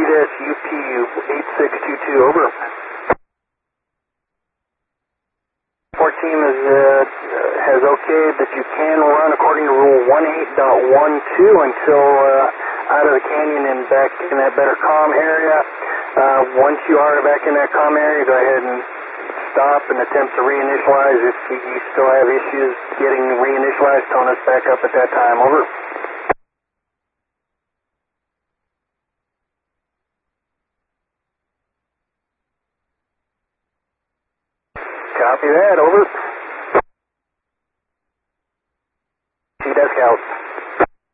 UP8622, over. 14 has okayed that you can run according to Rule 18.12 until out of the canyon and back in that better calm area. Once you are back in that calm area, go ahead and stop and attempt to reinitialize. If you still have issues getting reinitialized, tone us back up at that time, over. Copy that, over.